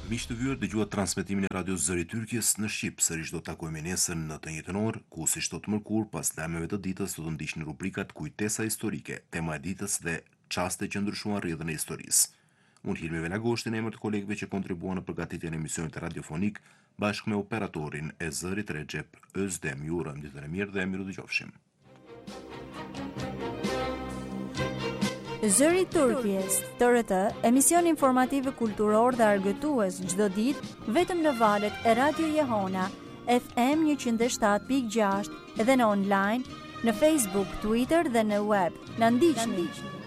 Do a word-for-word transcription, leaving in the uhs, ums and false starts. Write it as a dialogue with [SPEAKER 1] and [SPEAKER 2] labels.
[SPEAKER 1] Miq të vjetër, dëgjuat transmetimin e radios Zëri i Turqis në Shqip. Sërish do të takojmë nesër në të njëjtën orë, ku si çdo të mërkur, pas lajmeve të ditës do të ndiqni rubrikat Kujtesa historike, tema e ditës dhe çaste që ndryshuan rrjedhën e historisë. Unë Hilmi Velagoshti në emër të kolegëve që kontribuan në përgatitjen e emisionit radiofonik bashkë me operatorin e Zërit Recep Özdem. Ju urojmë ditën e mirë dhe miru dëgjofshim.
[SPEAKER 2] Zëri i Turqis, T R T, emision informativ kulturor dhe argëtues çdo ditë vetëm në valët e Radio Jehona, F M një zero shtat pikë gjashtë dhe në online, në Facebook, Twitter dhe në web. Na ndiqni.